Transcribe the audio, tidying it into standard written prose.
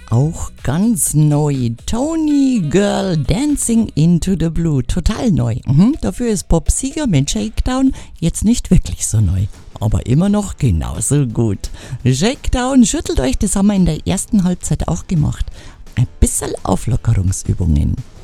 Auch ganz neu. Tony Girl Dancing into the Blue. Total neu. Dafür ist Bob Seger mit Shakedown jetzt nicht wirklich so neu. Aber immer noch genauso gut. Shakedown, schüttelt euch, das haben wir in der ersten Halbzeit auch gemacht. Ein bisschen Auflockerungsübungen.